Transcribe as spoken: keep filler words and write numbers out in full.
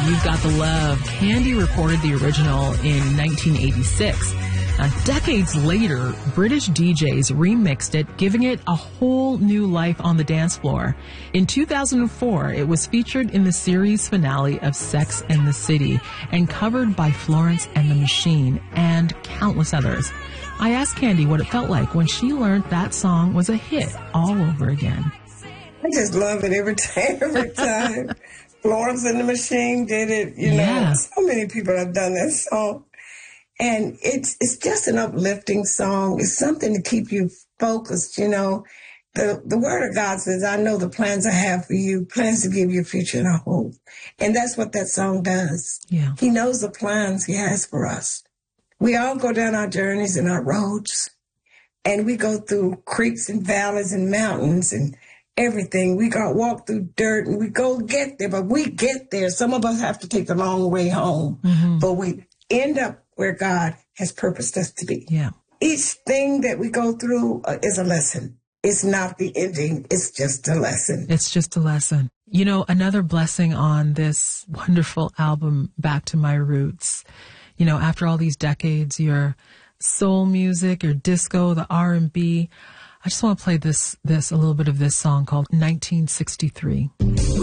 You've Got the Love. Candy recorded the original in nineteen eighty-six. Now, decades later, British D Js remixed it, giving it a whole new life on the dance floor. In two thousand four, it was featured in the series finale of Sex and the City and covered by Florence and the Machine and countless others. I asked Candy what it felt like when she learned that song was a hit all over again. I just love it every time, every time. Florence and the Machine did it, you Yeah. know. So many people have done that song. And it's it's just an uplifting song. It's something to keep you focused, you know. The the word of God says, I know the plans I have for you, plans to give you a future and a hope. And that's what that song does. Yeah. He knows the plans he has for us. We all go down our journeys and our roads, and we go through creeks and valleys and mountains and everything. We got walk through dirt and we go get there, but we get there. Some of us have to take the long way home, Mm-hmm. but we end up where God has purposed us to be. Yeah. Each thing that we go through uh, is a lesson. It's not the ending. It's just a lesson. It's just a lesson. You know, another blessing on this wonderful album, Back to My Roots. You know, after all these decades, your soul music, your disco, the R and B. I just want to play this, this, a little bit of this song called nineteen sixty-three.